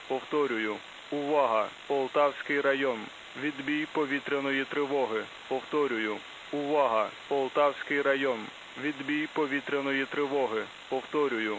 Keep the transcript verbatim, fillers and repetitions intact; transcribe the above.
Повторюю. Увага! Полтавський район. Відбій повітряної тривоги. Повторюю. Увага! Полтавський район. Відбій повітряної тривоги. Повторюю.